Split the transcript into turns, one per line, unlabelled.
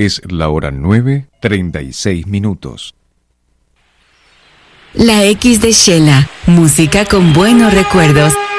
Es la hora 9:36.
La X de Shela, música con buenos recuerdos.